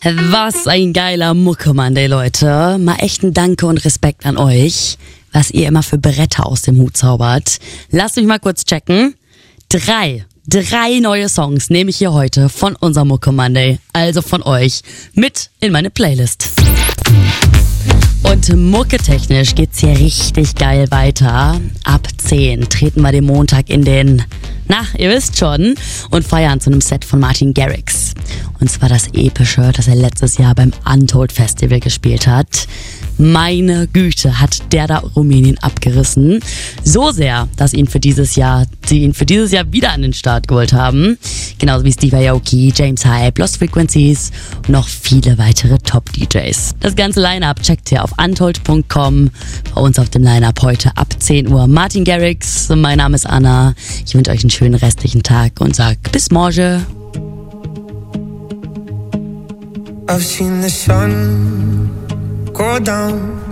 Was ein geiler Mucke-Monday, Leute. Mal echt ein Danke und Respekt an euch, was ihr immer für Bretter aus dem Hut zaubert. Lasst mich mal kurz checken. Drei neue Songs nehme ich hier heute von unserem Mucke-Monday, also von euch, mit in meine Playlist. Und mucketechnisch geht's hier richtig geil weiter. Ab 10 treten wir den Montag in den, ihr wisst schon, und feiern zu einem Set von Martin Garrix. Und zwar das epische, das er letztes Jahr beim Untold Festival gespielt hat. Meine Güte, hat der da Rumänien abgerissen. So sehr, dass sie ihn für dieses Jahr wieder an den Start geholt haben. Genauso wie Steve Aoki, James Hype, Lost Frequencies und noch viele weitere Top-DJs. Das ganze Line-Up checkt ihr auf untold.com. Bei uns auf dem Line-Up heute ab 10 Uhr Martin Garrix. Mein Name ist Anna. Ich wünsche euch einen schönen restlichen Tag und sag bis morgen. I've seen the sun go down